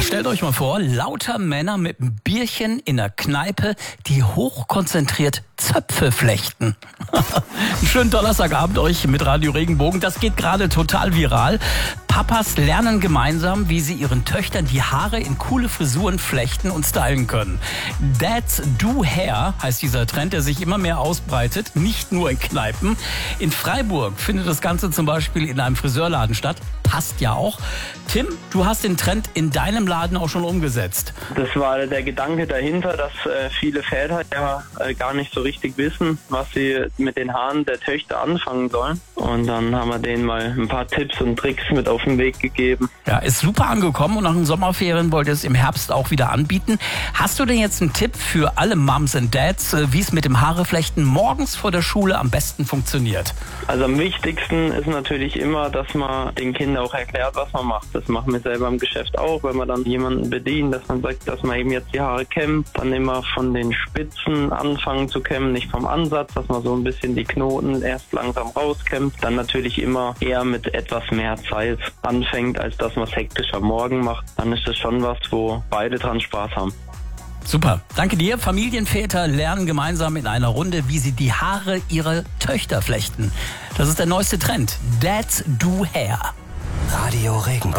Stellt euch mal vor, lauter Männer mit einem Bierchen in der Kneipe, die hochkonzentriert Zöpfe flechten. Einen schönen Donnerstagabend euch mit Radio Regenbogen. Das geht gerade total viral. Papas lernen gemeinsam, wie sie ihren Töchtern die Haare in coole Frisuren flechten und stylen können. Dads Do Hair heißt dieser Trend, der sich immer mehr ausbreitet, nicht nur in Kneipen. In Freiburg findet das Ganze zum Beispiel in einem Friseurladen statt. Passt ja auch. Tim, du hast den Trend in deinem Laden auch schon umgesetzt. Das war der Gedanke dahinter, dass viele Väter ja gar nicht so richtig wissen, was sie mit den Haaren der Töchter anfangen sollen. Und dann haben wir denen mal ein paar Tipps und Tricks mit auf den Weg gegeben. Ja, ist super angekommen und nach den Sommerferien wollt ihr es im Herbst auch wieder anbieten. Hast du denn jetzt einen Tipp für alle Moms und Dads, wie es mit dem Haareflechten morgens vor der Schule am besten funktioniert? Also am wichtigsten ist natürlich immer, dass man den Kindern auch erklärt, was man macht. Das machen wir selber im Geschäft auch, wenn man dann jemanden bedient, dass man sagt, dass man eben jetzt die Haare kämmt, dann immer von den Spitzen anfangen zu kämmen, nicht vom Ansatz, dass man so ein bisschen die Knoten erst langsam rauskämmt, dann natürlich immer eher mit etwas mehr Zeit anfängt, als dass man es hektisch am Morgen macht. Dann ist das schon was, wo beide dran Spaß haben. Super, danke dir. Familienväter lernen gemeinsam in einer Runde, wie sie die Haare ihrer Töchter flechten. Das ist der neueste Trend. Dads Do Hair. Radio Regenbogen.